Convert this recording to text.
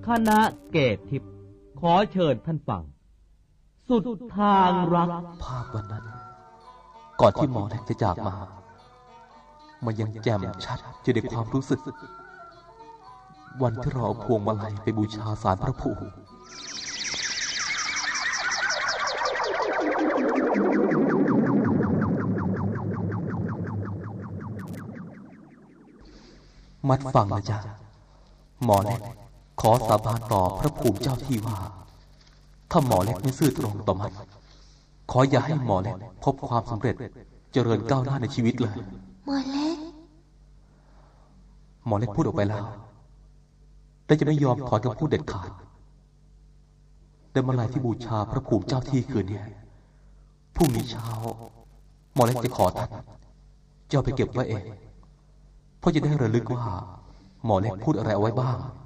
คณะเกตทิพย์ขอเชิญท่านฟังสุดทางรักภาพวันนั้นก่อนที่หมอเล็กจะจากมามันยังแจ่มชัดอยู่ในความรู้สึกวันที่เราเอาพวงมาลัยไปบูชาศาลพระภูมิมัดฟังนะจ๊ะหมอเล็กขอสาบานต่อพระภูมิเจ้าที่ว่าถ้าหมอเล็กไม่ซื่อตรงต่อมันขออย่าให้หมอเล็กพบความสำเร็จเจริญก้าวหน้าในชีวิตเลยหมอเล็กพูดออกไปแล้วแต่จะไม่ยอมถอนคำพูดเด็ดขาดแต่มาลัยที่บูชาพระภูมิเจ้าที่คืนนี้พรุ่งนี้เช้าหมอเล็กจะขอท่านเจ้าไปเก็บไว้เองเพราะจะได้ระลึกว่าหมอเล็กพูดอะไรเอาไว้บ้าง